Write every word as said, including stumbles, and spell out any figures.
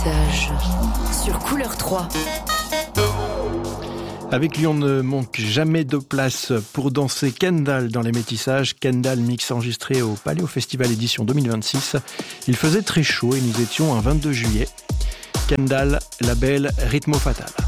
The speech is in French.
métissage sur Couleur trois. Avec lui, on ne manque jamais de place pour danser Kendall dans les métissages. Kendall mix enregistré au Paléo Festival édition deux mille vingt-six. Il faisait très chaud et nous étions un vingt-deux juillet. Kendall, label Ritmo Fatal.